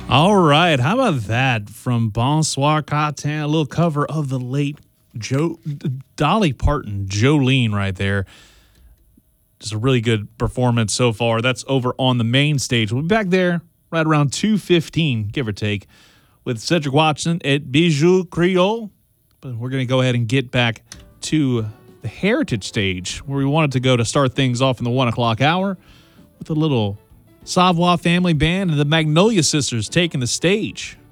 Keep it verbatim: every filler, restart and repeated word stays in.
All right, how about that from Bonsoir Catin, a little cover of the late Joe Dolly Parton, Jolene, right there. Just a really good performance so far. That's over on the main stage. We'll be back there right around two fifteen, give or take, with Cedric Watson at Bijou Creole. But we're going to go ahead and get back to the Heritage stage, where we wanted to go to start things off in the one o'clock hour with a little Savoy Family Band and the Magnolia Sisters taking the stage.